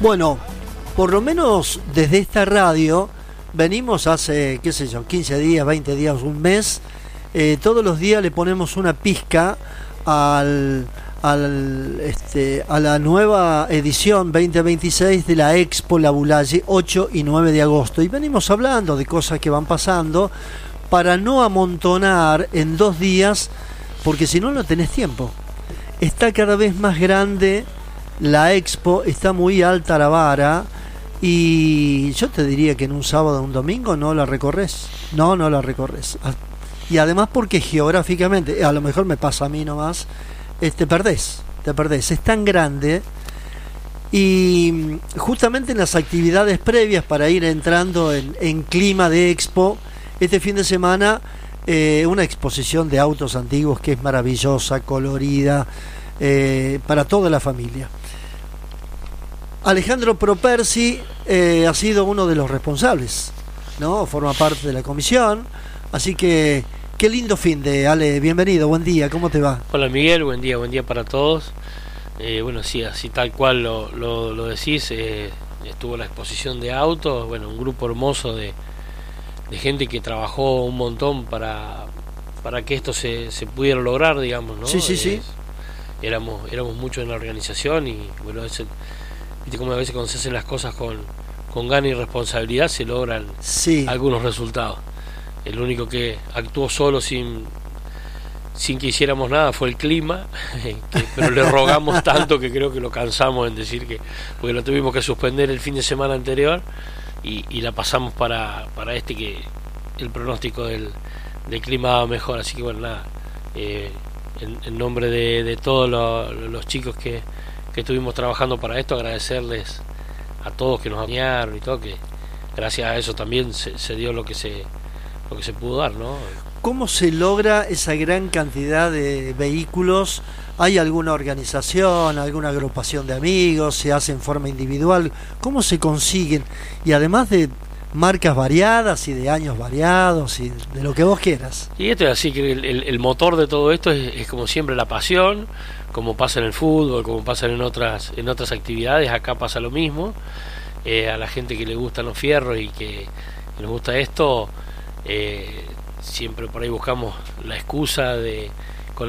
Bueno, por lo menos desde esta radio venimos hace, qué sé yo, 15 días, 20 días, un mes. Todos los días le ponemos una pizca a la nueva edición 2026 de la Expo La Boulaye, 8 y 9 de agosto. Y venimos hablando de cosas que van pasando para no amontonar en 2 días, porque si no, no tenés tiempo. Está cada vez más grande la Expo, está muy alta la vara, y yo te diría que en un sábado o un domingo no la recorres. No la recorres. Y además porque geográficamente, a lo mejor me pasa a mí nomás, te perdés. Es tan grande, y justamente en las actividades previas para ir entrando en clima de Expo, este fin de semana una exposición de autos antiguos que es maravillosa, colorida, para toda la familia. Alejandro Propersi ha sido uno de los responsables, ¿no? Forma parte de la comisión, así que qué lindo fin de Ale, bienvenido, buen día, ¿cómo te va? Hola Miguel, buen día para todos. Bueno, sí, así tal cual lo decís, estuvo la exposición de autos, bueno, un grupo hermoso de gente que trabajó un montón para que esto se pudiera lograr, digamos, ¿no? Sí. Éramos muchos en la organización, y bueno, viste como a veces cuando se hacen las cosas con gana y responsabilidad se logran algunos resultados. El único que actuó solo sin que hiciéramos nada fue el clima, pero le rogamos tanto que creo que lo cansamos en decir que, porque lo tuvimos que suspender el fin de semana anterior y la pasamos para que el pronóstico del clima va mejor. Así que bueno, nada, en nombre de todos los chicos que estuvimos trabajando para esto, agradecerles a todos que nos acompañaron y todo, que gracias a eso también se dio lo que se pudo dar, ¿no? ¿Cómo se logra esa gran cantidad de vehículos? ¿Hay alguna organización, alguna agrupación de amigos? ¿Se hace en forma individual? ¿Cómo se consiguen? Y además de marcas variadas y de años variados y de lo que vos quieras. Y esto es así, que el motor de todo esto es como siempre la pasión, como pasa en el fútbol, como pasa en otras actividades. Acá pasa lo mismo. A la gente que le gustan los fierros y que nos gusta esto, siempre por ahí buscamos la excusa de